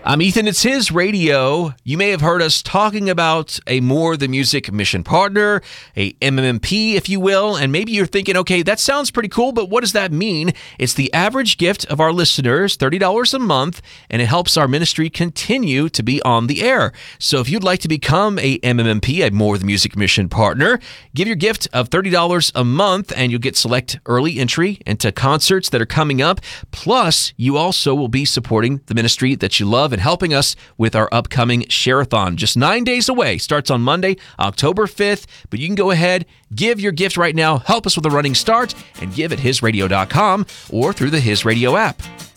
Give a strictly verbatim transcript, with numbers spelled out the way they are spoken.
I'm Ethan, it's His Radio. You may have heard us talking about a More Than Music mission partner, a M M M P, if you will, and maybe you're thinking, okay, that sounds pretty cool, but what does that mean? It's the average gift of our listeners, thirty dollars a month, and it helps our ministry continue to be on the air. So if you'd like to become a M M M P, a More Than Music mission partner, give your gift of thirty dollars a month, and you'll get select early entry into concerts that are coming up. Plus, you also will be supporting the ministry that you love and helping us with our upcoming Share-a-thon. Just nine days away. Starts on Monday, October fifth. But you can go ahead, give your gift right now, help us with a running start, and give at his radio dot com or through the His Radio app.